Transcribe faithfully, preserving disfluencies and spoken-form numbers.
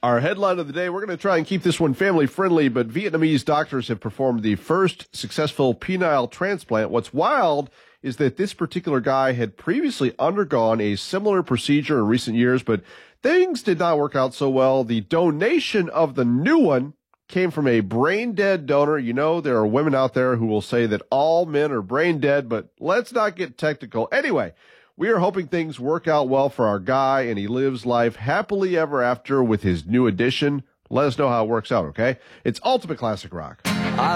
Our headline of the day, we're going to try and keep this one family friendly, but Vietnamese doctors have performed the first successful penile transplant. What's wild is that this particular guy had previously undergone a similar procedure in recent years, but things did not work out so well. The donation of the new one came from a brain-dead donor. You know, there are women out there who will say that all men are brain-dead, but let's not get technical. Anyway, we are hoping things work out well for our guy, and he lives life happily ever after with his new addition. Let us know how it works out, okay? It's Ultimate Classic Rock.